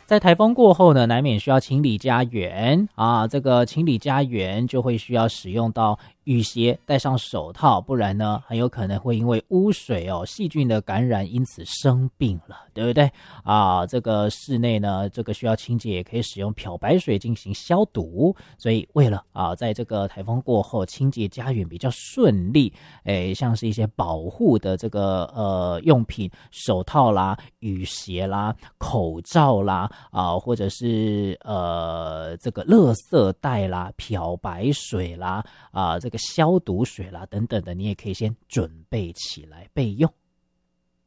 在台风过后呢，难免需要清理家园啊。这个清理家园就会需要使用到雨鞋，戴上手套，不然呢，很有可能会因为污水细菌的感染，因此生病了，对不对啊？这个室内呢，这个需要清洁，也可以使用漂白水进行消毒。所以为了在这个台风过后清洁家园比较顺利，像是一些保护的这个用品，手套啦、雨鞋啦、口罩啦或者是这个垃圾袋啦、漂白水啦这个消毒水啦等等的，你也可以先准备起来备用。